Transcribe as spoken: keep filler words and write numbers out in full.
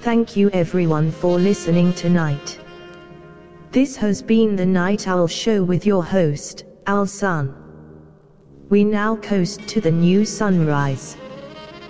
Thank you everyone for listening tonight. This has been the Night Owl Show with your host, Al Sun. We now coast to the new sunrise.